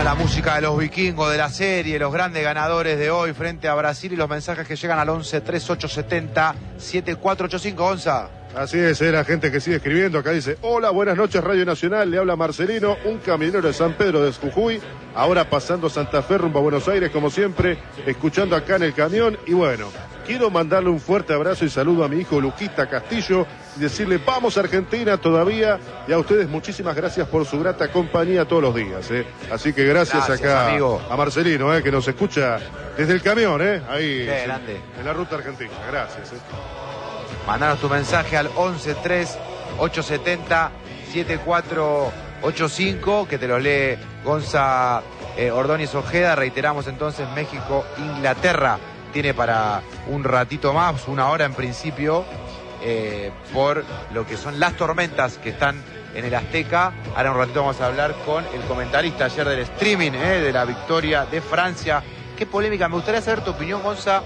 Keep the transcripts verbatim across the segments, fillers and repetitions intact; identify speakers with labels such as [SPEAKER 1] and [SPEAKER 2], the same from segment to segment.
[SPEAKER 1] la música de los vikingos, de la serie, los grandes ganadores de hoy frente a Brasil y los mensajes que llegan al once treinta y ocho setenta setenta y cuatro ochenta y cinco, Gonza.
[SPEAKER 2] Así es, eh, la gente que sigue escribiendo acá dice: hola, buenas noches Radio Nacional, le habla Marcelino, un camionero de San Pedro de Jujuy, ahora pasando Santa Fe rumbo a Buenos Aires como siempre, escuchando acá en el camión. Y bueno, quiero mandarle un fuerte abrazo y saludo a mi hijo Luquita Castillo y decirle vamos Argentina todavía, y a ustedes muchísimas gracias por su grata compañía todos los días, eh. Así que gracias, gracias acá amigo. A Marcelino, eh, que nos escucha desde el camión, eh, ahí en, en la ruta argentina. Gracias. Eh.
[SPEAKER 1] Mandanos tu mensaje al once tres ocho setenta setenta y cuatro ochenta y cinco, que te lo lee Gonza eh, Ordóñez Ojeda. Reiteramos entonces, México, Inglaterra tiene para un ratito más, una hora en principio, eh, por lo que son las tormentas que están en el Azteca. Ahora un ratito vamos a hablar con el comentarista ayer del streaming, eh, de la victoria de Francia. Qué polémica, me gustaría saber tu opinión, Gonza,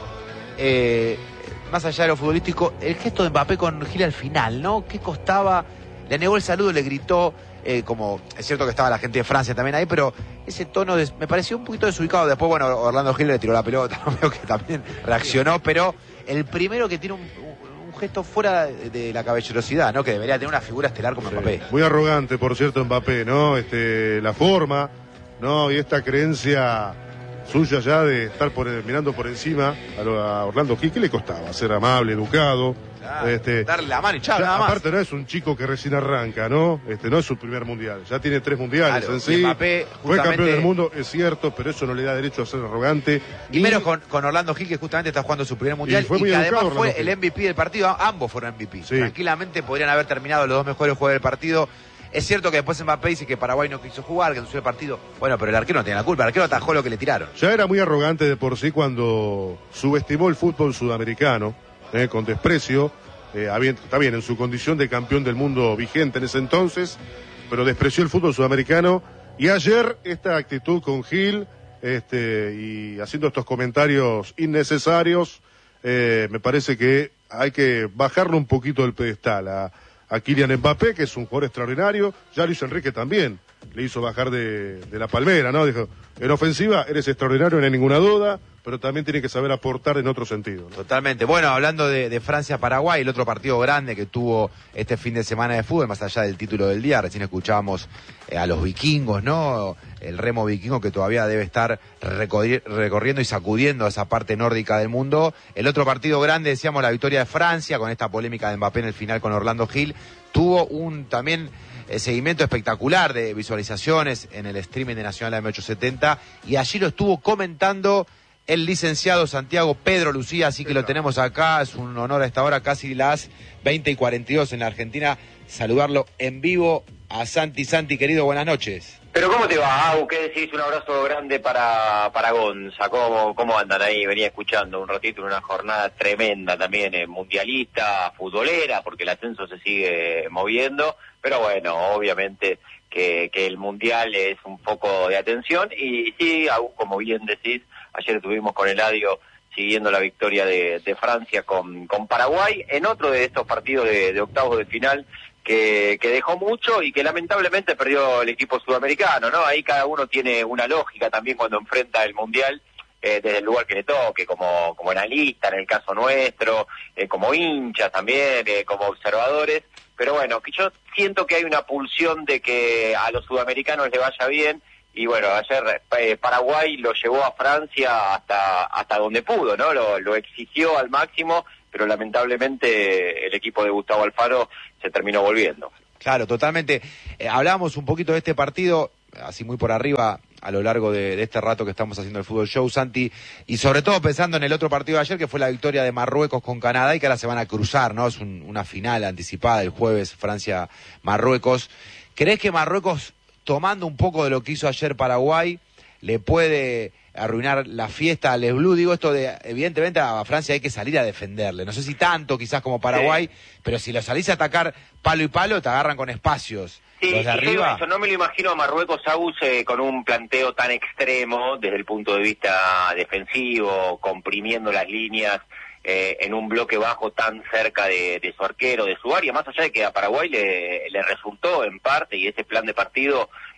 [SPEAKER 1] eh, más allá de lo futbolístico, el gesto de Mbappé con Gil al final, ¿no? ¿Qué costaba? Le negó el saludo, le gritó, eh, como es cierto que estaba la gente de Francia también ahí, pero ese tono de, me pareció un poquito desubicado. Después, bueno, Orlando Gil le tiró la pelota, no veo que también reaccionó, pero el primero que tiene un, un gesto fuera de, de la caballerosidad, ¿no? Que debería tener una figura estelar como sí, Mbappé.
[SPEAKER 2] Muy arrogante, por cierto, Mbappé, ¿no? Este, la forma, ¿no? Y esta creencia suya ya de estar por, mirando por encima a, lo, a Orlando Gil. ¿Qué le costaba? Ser amable, educado.
[SPEAKER 1] Claro,
[SPEAKER 2] este,
[SPEAKER 1] darle la mano y chao,
[SPEAKER 2] ya,
[SPEAKER 1] nada más.
[SPEAKER 2] Aparte no es un chico que recién arranca, ¿no? Este, no es su primer mundial, ya tiene tres mundiales,
[SPEAKER 1] claro,
[SPEAKER 2] en sí.
[SPEAKER 1] Mbappé, justamente...
[SPEAKER 2] Fue campeón del mundo, es cierto, pero eso no le da derecho a ser arrogante.
[SPEAKER 1] Primero
[SPEAKER 2] y...
[SPEAKER 1] con, con Orlando Gil, que justamente está jugando su primer mundial, y, fue y que además fue Orlando el M V P del partido. Ambos fueron M V P. Sí. Tranquilamente podrían haber terminado los dos mejores jugadores del partido. Es cierto que después Mbappé dice que Paraguay no quiso jugar, que no subió el partido. Bueno, pero el arquero no tiene la culpa, el arquero atajó lo que le tiraron.
[SPEAKER 2] Ya era muy arrogante de por sí cuando subestimó el fútbol sudamericano, eh, con desprecio. Eh, está bien, en su condición de campeón del mundo vigente en ese entonces, pero despreció el fútbol sudamericano. Y ayer esta actitud con Gil, este, y haciendo estos comentarios innecesarios, eh, me parece que hay que bajarlo un poquito del pedestal a, a Kylian Mbappé, que es un jugador extraordinario. Ya Luis Enrique también le hizo bajar de, de la palmera, ¿no? Dijo, en ofensiva eres extraordinario, no hay ninguna duda, pero también tiene que saber aportar en otro sentido, ¿no?
[SPEAKER 1] Totalmente. Bueno, hablando de, de Francia-Paraguay, el otro partido grande que tuvo este fin de semana de fútbol, más allá del título del día, recién escuchábamos eh, a los vikingos, ¿no? El remo vikingo que todavía debe estar recorri- recorriendo y sacudiendo esa parte nórdica del mundo. El otro partido grande, decíamos, la victoria de Francia, con esta polémica de Mbappé en el final con Orlando Gil, tuvo un también... el seguimiento espectacular de visualizaciones en el streaming de Nacional M ochocientos setenta, y allí lo estuvo comentando el licenciado Santiago Pedro Lucía, así que lo tenemos acá. Es un honor a esta hora, casi las veinte y cuarenta y dos en la Argentina, saludarlo en vivo a Santi. Santi, querido, buenas noches.
[SPEAKER 3] Pero ¿cómo te va, Au? ¿Qué decís? Un abrazo grande para, para Gonza. ¿Cómo, ¿Cómo andan ahí? Venía escuchando un ratito en una jornada tremenda también, eh, mundialista, futbolera, porque el ascenso se sigue moviendo. Pero bueno, obviamente que, que el mundial es un foco de atención. Y sí, Au, como bien decís, ayer estuvimos con Eladio siguiendo la victoria de, de Francia con, con Paraguay, en otro de estos partidos de, de octavos de final, que, que dejó mucho y que lamentablemente perdió el equipo sudamericano, ¿no? Ahí cada uno tiene una lógica también cuando enfrenta el Mundial, eh, desde el lugar que le toque, como, como analista en el caso nuestro, eh, como hinchas también, eh, como observadores. Pero bueno, que yo siento que hay una pulsión de que a los sudamericanos les vaya bien, y bueno, ayer eh, Paraguay lo llevó a Francia hasta hasta donde pudo, ¿no? Lo, lo exigió al máximo, pero lamentablemente el equipo de Gustavo Alfaro se terminó volviendo.
[SPEAKER 1] Claro, totalmente. Eh, hablábamos un poquito de este partido, así muy por arriba, a lo largo de, de este rato que estamos haciendo el Fútbol Show, Santi, y sobre todo pensando en el otro partido de ayer, que fue la victoria de Marruecos con Canadá, y que ahora se van a cruzar, ¿no? Es un, una final anticipada el jueves, Francia-Marruecos. ¿Crees que Marruecos, tomando un poco de lo que hizo ayer Paraguay, le puede arruinar la fiesta a Les Blues? Digo esto de, evidentemente a Francia hay que salir a defenderle, no sé si tanto quizás como Paraguay, sí, pero si lo salís a atacar palo y palo, te agarran con espacios.
[SPEAKER 3] Sí,
[SPEAKER 1] los de arriba...
[SPEAKER 3] eso, no me lo imagino a Marruecos, Agus, eh, con un planteo tan extremo desde el punto de vista defensivo, comprimiendo las líneas eh, en un bloque bajo tan cerca de, de su arquero, de su área, más allá de que a Paraguay le, le resultó en parte, y ese plan de partido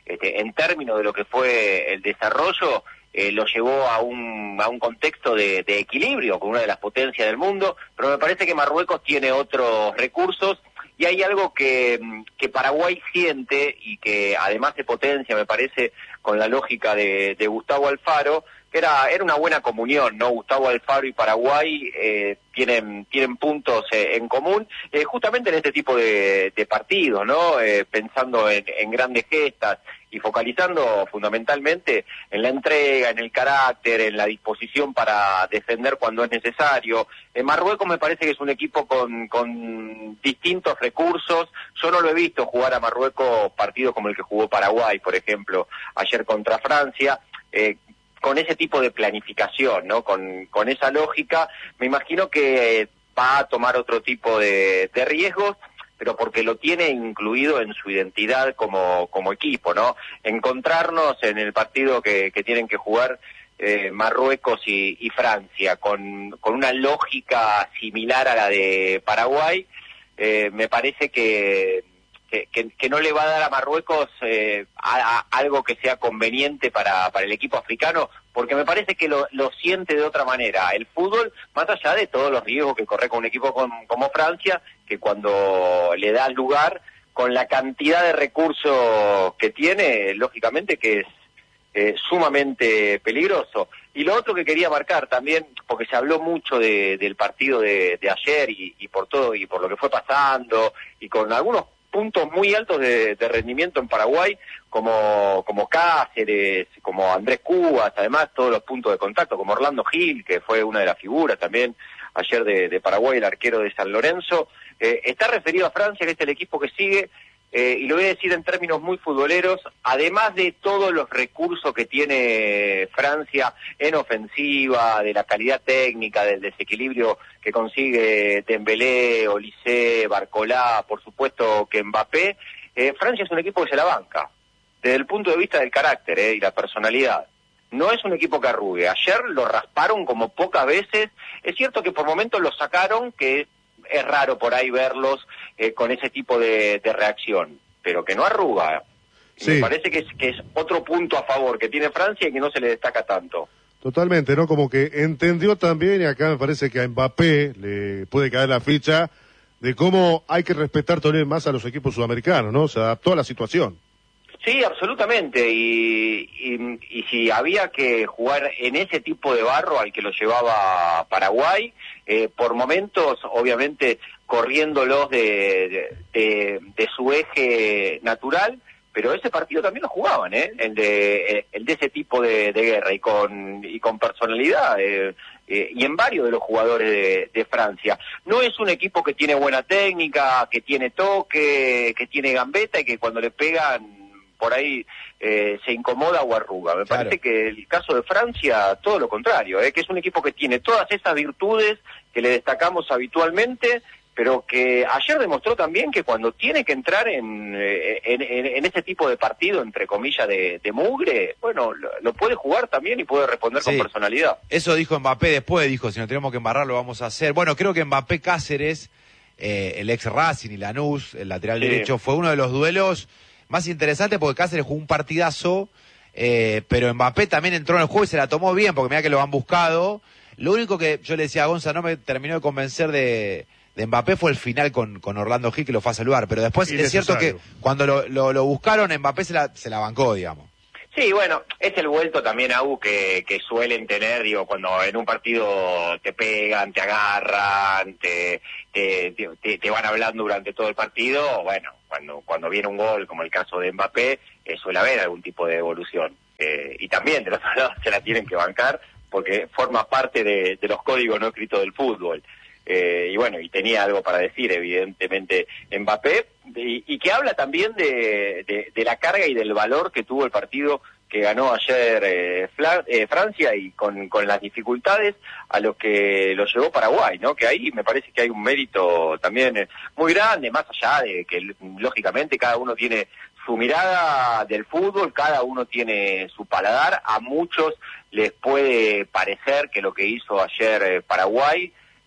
[SPEAKER 3] este, en términos de lo que fue el desarrollo, eh, lo llevó a un a un contexto de, de equilibrio con una de las potencias del mundo, pero me parece que Marruecos tiene otros recursos. Y hay algo que, que Paraguay siente y que además de potencia, me parece, con la lógica de, de Gustavo Alfaro, que era, era una buena comunión, ¿no? Gustavo Alfaro y Paraguay eh, tienen, tienen puntos eh, en común, eh, justamente en este tipo de, de partidos, ¿no? Eh, pensando en, en grandes gestas y focalizando fundamentalmente en la entrega, en el carácter, en la disposición para defender cuando es necesario. En Marruecos me parece que es un equipo con, con distintos recursos. Yo no lo he visto jugar a Marruecos partidos como el que jugó Paraguay, por ejemplo, ayer contra Francia, eh, con ese tipo de planificación, ¿no? Con, con esa lógica, me imagino que va a tomar otro tipo de, de riesgos, pero porque lo tiene incluido en su identidad como, como equipo, ¿no? Encontrarnos en el partido que, que tienen que jugar eh, Marruecos y, y Francia, con, con una lógica similar a la de Paraguay, eh, me parece que, que, que, que no le va a dar a Marruecos eh, a, a algo que sea conveniente para, para el equipo africano, porque me parece que lo, lo siente de otra manera. El fútbol, más allá de todos los riesgos que corre con un equipo con, como Francia, que cuando le da lugar, con la cantidad de recursos que tiene, lógicamente que es eh, sumamente peligroso. Y lo otro que quería marcar también, porque se habló mucho de, del partido de, de ayer y, y por todo, y por lo que fue pasando, y con algunos puntos muy altos de, de rendimiento en Paraguay, como, como Cáceres, como Andrés Cubas, además todos los puntos de contacto, como Orlando Gil, que fue una de las figuras también ayer de, de Paraguay, el arquero de San Lorenzo, eh, está referido a Francia, que es el equipo que sigue, eh, y lo voy a decir en términos muy futboleros, además de todos los recursos que tiene Francia en ofensiva, de la calidad técnica, del desequilibrio que consigue Dembélé, Olise, Barcolá, por supuesto que Mbappé, eh, Francia es un equipo que se la banca, desde el punto de vista del carácter eh, y la personalidad. No es un equipo que arrugue. Ayer lo rasparon como pocas veces. Es cierto que por momentos lo sacaron, que es raro por ahí verlos eh, con ese tipo de, de reacción, pero que no arruga. Sí. Me parece que es, que es otro punto a favor que tiene Francia y que no se le destaca tanto.
[SPEAKER 2] Totalmente, ¿no? Como que entendió también, y acá me parece que a Mbappé le puede caer la ficha de cómo hay que respetar todavía más a los equipos sudamericanos, ¿no? Se adaptó a la situación.
[SPEAKER 3] Sí, absolutamente, y, y, y si había que jugar en ese tipo de barro al que lo llevaba Paraguay, eh, por momentos, obviamente, corriéndolos de, de, de su eje natural, pero ese partido también lo jugaban, ¿eh? El de, el de ese tipo de, de guerra, y con, y con personalidad, eh, eh, y en varios de los jugadores de, de Francia. No es un equipo que tiene buena técnica, que tiene toque, que tiene gambeta, y que cuando le pegan por ahí eh, se incomoda o arruga. Me
[SPEAKER 1] Claro.
[SPEAKER 3] parece que el caso de Francia, todo lo contrario, eh, que es un equipo que tiene todas esas virtudes que le destacamos habitualmente, pero que ayer demostró también que cuando tiene que entrar en, en, en, en ese tipo de partido, entre comillas, de, de mugre, bueno, lo, lo puede jugar también y puede responder
[SPEAKER 1] Sí.
[SPEAKER 3] con personalidad.
[SPEAKER 1] Eso dijo Mbappé después, dijo, si nos tenemos que embarrar lo vamos a hacer. Bueno, creo que Mbappé Cáceres, eh, el ex Racing y Lanús, el lateral
[SPEAKER 3] Sí.
[SPEAKER 1] derecho, fue uno de los duelos más interesantes porque Cáceres jugó un partidazo, eh, pero Mbappé también entró en el juego y se la tomó bien, porque mira que lo han buscado. Lo único que yo le decía a Gonza, no me terminó de convencer de, de Mbappé fue el final con, con Orlando Gil, que lo fue a saludar, pero después es cierto que cuando lo, lo, lo buscaron, Mbappé se la, se la bancó, digamos.
[SPEAKER 3] Sí, bueno, es el vuelto también, Agu, que, que suelen tener, digo, cuando en un partido te pegan, te agarran, te, te, te, te van hablando durante todo el partido, bueno, cuando, cuando viene un gol, como el caso de Mbappé, eh, suele haber algún tipo de evolución. Eh, y también de los otro lado se la tienen que bancar, porque forma parte de, de los códigos no escritos del fútbol. Eh, y bueno, y tenía algo para decir, evidentemente, Mbappé, y, y que habla también de, de, de la carga y del valor que tuvo el partido que ganó ayer eh, Fla, eh, Francia, y con, con las dificultades a lo que lo llevó Paraguay, ¿no? Que ahí me parece que hay un mérito también eh, muy grande, más allá de que lógicamente cada uno tiene su mirada del fútbol, cada uno tiene su paladar. A muchos les puede parecer que lo que hizo ayer eh, Paraguay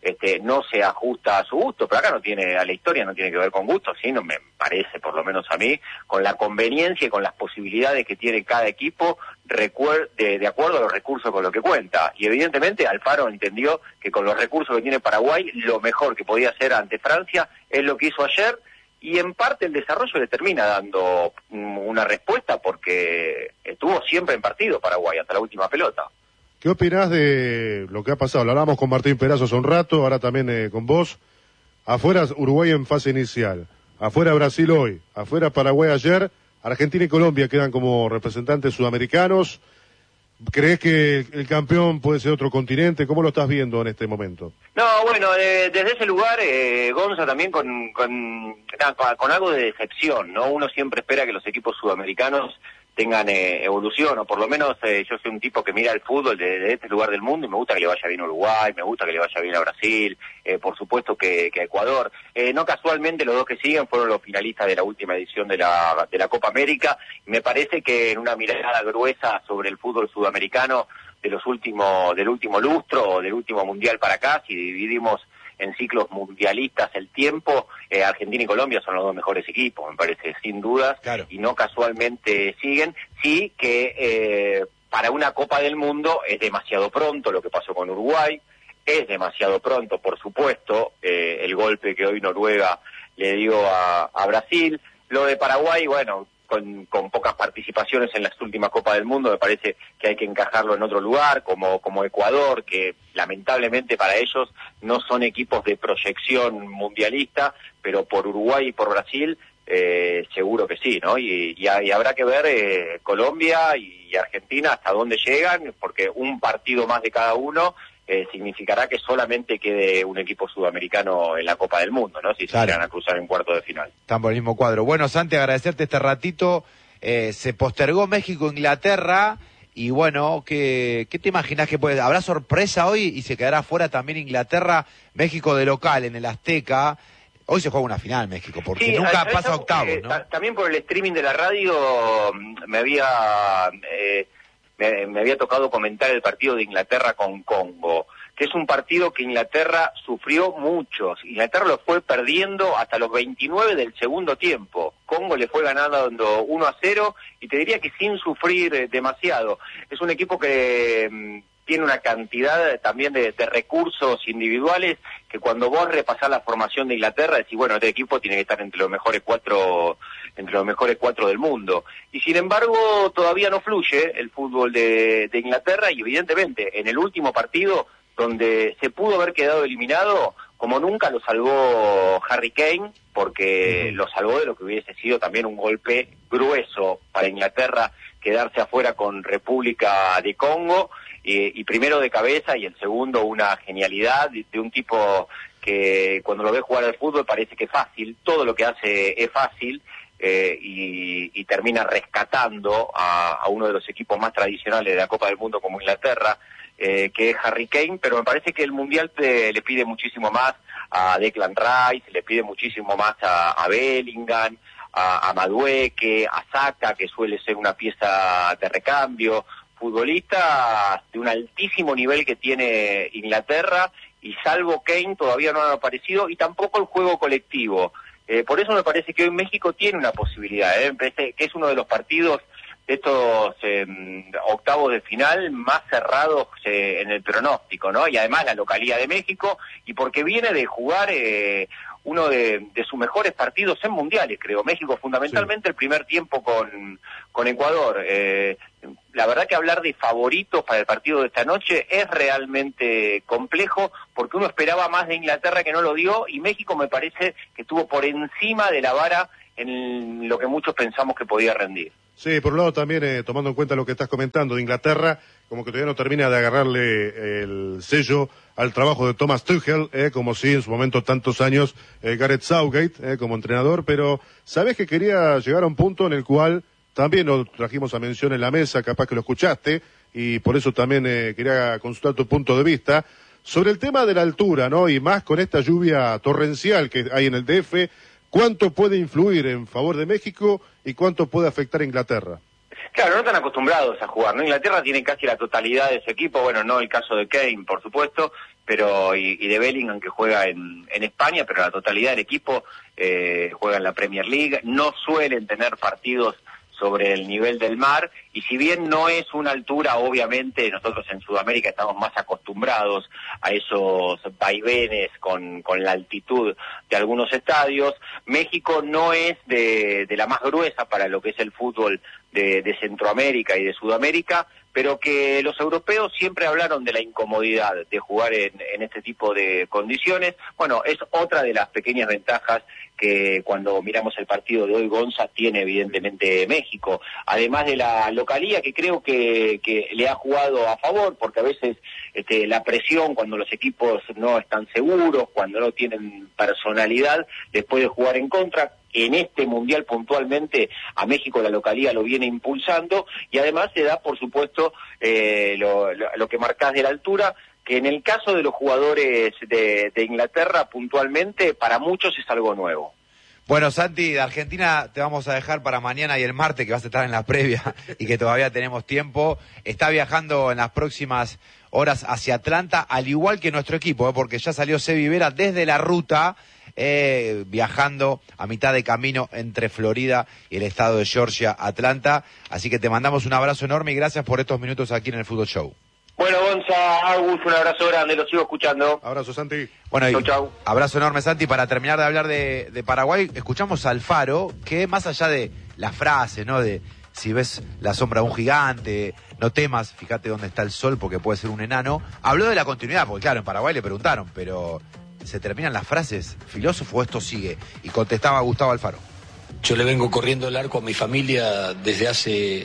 [SPEAKER 3] este, no se ajusta a su gusto, pero acá no tiene, a la historia no tiene que ver con gusto, sino me parece, por lo menos a mí, con la conveniencia y con las posibilidades que tiene cada equipo de, de acuerdo a los recursos con los que cuenta. Y evidentemente Alfaro entendió que con los recursos que tiene Paraguay, lo mejor que podía hacer ante Francia es lo que hizo ayer, y en parte el desarrollo le termina dando una respuesta porque estuvo siempre en partido Paraguay hasta la última pelota.
[SPEAKER 2] ¿Qué opinás de lo que ha pasado? Lo hablamos con Martín Perazo hace un rato, ahora también eh, con vos. Afuera Uruguay en fase inicial, afuera Brasil hoy, afuera Paraguay ayer, Argentina y Colombia quedan como representantes sudamericanos. ¿Crees que el campeón puede ser otro continente? ¿Cómo lo estás viendo en este momento?
[SPEAKER 3] No, bueno, eh, desde ese lugar, eh, Gonza, también con, con, con algo de decepción, ¿no? Uno siempre espera que los equipos sudamericanos tengan eh, evolución, o por lo menos eh, yo soy un tipo que mira el fútbol de, de este lugar del mundo y me gusta que le vaya bien a Uruguay, me gusta que le vaya bien a Brasil, eh, por supuesto que, que a Ecuador. Eh, no casualmente los dos que siguen fueron los finalistas de la última edición de la, de la Copa América. Me parece que en una mirada gruesa sobre el fútbol sudamericano de los últimos, del último lustro o del último mundial para acá, si dividimos en ciclos mundialistas el tiempo, eh, Argentina y Colombia son los dos mejores equipos, me parece, sin dudas,
[SPEAKER 1] claro.
[SPEAKER 3] Y no casualmente siguen. Sí que eh, para una Copa del Mundo es demasiado pronto lo que pasó con Uruguay, es demasiado pronto, por supuesto, eh, el golpe que hoy Noruega le dio a, a Brasil. Lo de Paraguay, bueno, con, con pocas participaciones en las últimas Copas del Mundo, me parece que hay que encajarlo en otro lugar, como, como Ecuador, que lamentablemente para ellos no son equipos de proyección mundialista, pero por Uruguay y por Brasil eh, seguro que sí, ¿no? Y, y, y habrá que ver eh, Colombia y Argentina hasta dónde llegan, porque un partido más de cada uno Eh, significará que solamente quede un equipo sudamericano en la Copa del Mundo, ¿no? Si
[SPEAKER 1] claro.
[SPEAKER 3] se llegan a cruzar en cuarto de final.
[SPEAKER 1] Están por el mismo cuadro. Bueno, Santi, agradecerte este ratito. Eh, se postergó México-Inglaterra y bueno, ¿qué, qué te imaginas que puede? ¿Habrá sorpresa hoy y se quedará fuera también Inglaterra? México de local en el Azteca. Hoy se juega una final México, porque sí, nunca pasa octavos, ¿no?
[SPEAKER 3] También por el streaming de la radio me había... Eh, Me, me había tocado comentar el partido de Inglaterra con Congo, que es un partido que Inglaterra sufrió mucho. Inglaterra lo fue perdiendo hasta los veintinueve del segundo tiempo. Congo le fue ganando uno a cero y te diría que sin sufrir eh, demasiado. Es un equipo que mmm, tiene una cantidad también de, de recursos individuales que cuando vos repasás la formación de Inglaterra decís, bueno, este equipo tiene que estar entre los mejores cuatro entre los mejores cuatro del mundo. Y sin embargo, todavía no fluye el fútbol de, de Inglaterra y evidentemente en el último partido donde se pudo haber quedado eliminado, como nunca lo salvó Harry Kane, porque lo salvó de lo que hubiese sido también un golpe grueso para Inglaterra, quedarse afuera con República de Congo, y, y primero de cabeza y el segundo una genialidad de, de un tipo que cuando lo ve jugar al fútbol parece que es fácil, todo lo que hace es fácil, eh, y, y termina rescatando a, a uno de los equipos más tradicionales de la Copa del Mundo como Inglaterra, eh, que es Harry Kane, pero me parece que el Mundial te, le pide muchísimo más a Declan Rice, le pide muchísimo más a, a Bellingham, a, a Madueke, a Saka, que suele ser una pieza de recambio, futbolistas de un altísimo nivel que tiene Inglaterra, y salvo Kane todavía no han aparecido, y tampoco el juego colectivo. Eh, por eso me parece que hoy México tiene una posibilidad, ¿eh? Me parece que es uno de los partidos de estos eh, octavos de final más cerrados eh, en el pronóstico, ¿no? Y además la localidad de México, y porque viene de jugar eh, uno de, de sus mejores partidos en mundiales, creo. México fundamentalmente sí. El primer tiempo con, con Ecuador. Eh, la verdad que hablar de favoritos para el partido de esta noche es realmente complejo, porque uno esperaba más de Inglaterra que no lo dio, y México me parece que estuvo por encima de la vara en lo que muchos pensamos que podía rendir.
[SPEAKER 2] Sí, por un lado también, eh, tomando en cuenta lo que estás comentando de Inglaterra, como que todavía no termina de agarrarle el sello al trabajo de Thomas Tuchel, eh, como sí en su momento tantos años eh, Gareth Southgate eh, como entrenador, pero sabes que quería llegar a un punto en el cual también lo trajimos a mención en la mesa, capaz que lo escuchaste, y por eso también eh, quería consultar tu punto de vista sobre el tema de la altura, ¿no? Y más con esta lluvia torrencial que hay en el D F, ¿cuánto puede influir en favor de México y cuánto puede afectar a Inglaterra?
[SPEAKER 3] Claro, no están acostumbrados a jugar, ¿no? Inglaterra tiene casi la totalidad de su equipo, bueno, no el caso de Kane, por supuesto, pero y, y de Bellingham, que juega en, en España, pero la totalidad del equipo eh, juega en la Premier League, no suelen tener partidos sobre el nivel del mar, y si bien no es una altura, obviamente nosotros en Sudamérica estamos más acostumbrados a esos vaivenes con, con la altitud de algunos estadios. México no es de, de la más gruesa para lo que es el fútbol de, de Centroamérica y de Sudamérica, pero que los europeos siempre hablaron de la incomodidad de jugar en, en este tipo de condiciones. Bueno, es otra de las pequeñas ventajas que cuando miramos el partido de hoy, Gonza, tiene evidentemente México, además de la localía que creo que, que le ha jugado a favor, porque a veces este, la presión cuando los equipos no están seguros, cuando no tienen personalidad, les puede jugar en contra. En este Mundial puntualmente a México la localía lo viene impulsando, y además se da, por supuesto, eh, lo, lo, lo que marcás de la altura, que en el caso de los jugadores de, de Inglaterra puntualmente, para muchos es algo nuevo.
[SPEAKER 1] Bueno, Santi, de Argentina te vamos a dejar para mañana y el martes, que vas a estar en la previa y que todavía tenemos tiempo. Está viajando en las próximas horas hacia Atlanta, al igual que nuestro equipo, ¿eh? Porque ya salió Sebi Vera desde la ruta, eh, viajando a mitad de camino entre Florida y el estado de Georgia, Atlanta. Así que te mandamos un abrazo enorme y gracias por estos minutos aquí en el Fútbol Show.
[SPEAKER 3] Bueno, Gonza, Agus, un abrazo grande, lo sigo escuchando.
[SPEAKER 2] Abrazo, Santi.
[SPEAKER 1] Bueno, y
[SPEAKER 3] chau, chau.
[SPEAKER 1] Abrazo enorme, Santi. Para terminar de hablar de, de Paraguay, escuchamos a Alfaro, que más allá de la frase, ¿no? De si ves la sombra de un gigante, no temas, fíjate dónde está el sol porque puede ser un enano. Habló de la continuidad, porque claro, en Paraguay le preguntaron, pero ¿se terminan las frases? ¿Filósofo, esto sigue? Y contestaba Gustavo Alfaro.
[SPEAKER 4] Yo le vengo corriendo el arco a mi familia desde hace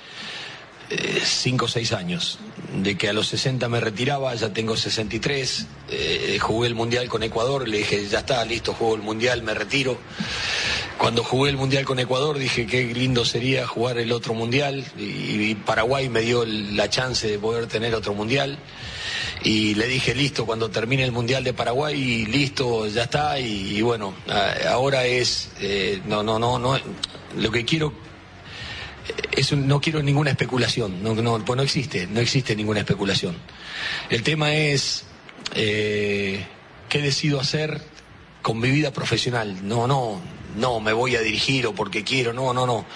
[SPEAKER 4] cinco o seis años, de que a los sesenta me retiraba, ya tengo sesenta y tres, eh, jugué el Mundial con Ecuador, le dije, ya está, listo, juego el Mundial, me retiro. Cuando jugué el Mundial con Ecuador dije qué lindo sería jugar el otro Mundial, y, y Paraguay me dio la chance de poder tener otro Mundial, y le dije, listo, cuando termine el Mundial de Paraguay, listo, ya está, y, y bueno, ahora es, eh, no, no, no, no, lo que quiero... Eso, no quiero ninguna especulación, no, no, pues no existe, no existe ninguna especulación. El tema es eh, qué decido hacer con mi vida profesional. No, no, no me voy a dirigir o porque quiero, no, no, no.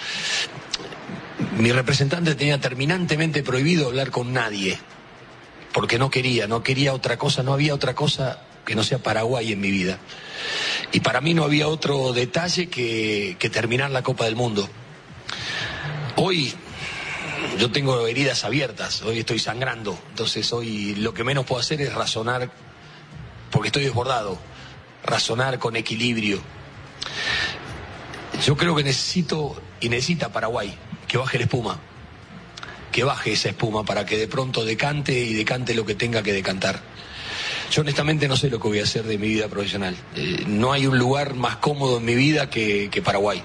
[SPEAKER 4] Mi representante tenía terminantemente prohibido hablar con nadie, porque no quería, no quería otra cosa, no había otra cosa que no sea Paraguay en mi vida. Y para mí no había otro detalle que, que terminar la Copa del Mundo. Hoy yo tengo heridas abiertas, hoy estoy sangrando, entonces hoy lo que menos puedo hacer es razonar, porque estoy desbordado, razonar con equilibrio. Yo creo que necesito, y necesita Paraguay, que baje la espuma, que baje esa espuma para que de pronto decante y decante lo que tenga que decantar. Yo honestamente no sé lo que voy a hacer de mi vida profesional, eh, no hay un lugar más cómodo en mi vida que, que Paraguay.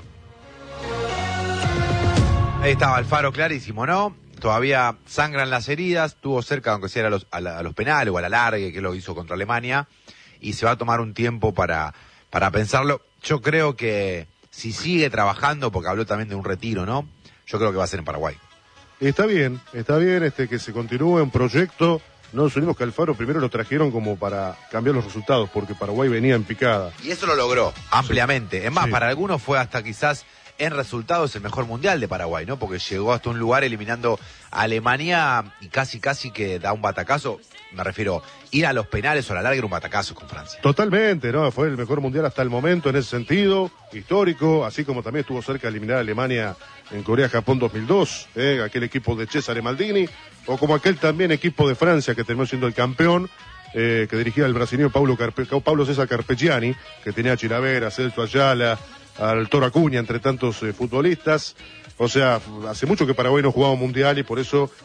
[SPEAKER 1] Ahí estaba Alfaro, clarísimo, ¿no? Todavía sangran las heridas, estuvo cerca, aunque sea a los, a, la, a los penales o a la largue, que lo hizo contra Alemania, y se va a tomar un tiempo para, para pensarlo. Yo creo que si sigue trabajando, porque habló también de un retiro, ¿no? Yo creo que va a ser en Paraguay.
[SPEAKER 2] Está bien, está bien este que se continúe un proyecto. No nos unimos que Alfaro primero lo trajeron como para cambiar los resultados, porque Paraguay venía en picada.
[SPEAKER 1] Y eso lo logró ampliamente. Sí. Es más,
[SPEAKER 2] sí.
[SPEAKER 1] Para algunos fue hasta quizás en resultados el mejor mundial de Paraguay, ¿no? Porque llegó hasta un lugar eliminando a Alemania y casi casi que da un batacazo. Me refiero, ir a los penales o a la larga era un batacazo con Francia.
[SPEAKER 2] Totalmente, ¿no? Fue el mejor mundial hasta el momento en ese sentido, histórico, así como también estuvo cerca de eliminar a Alemania en Corea-Japón dos mil dos, ¿eh? Aquel equipo de Cesare Maldini, o como aquel también equipo de Francia que terminó siendo el campeón, eh, que dirigía el brasileño Paulo, Carpe, Paulo César Carpegiani, que tenía a Chilavera, a Celso Ayala, al Toro Acuña, entre tantos eh, futbolistas. O sea, hace mucho que Paraguay no jugaba un mundial y por eso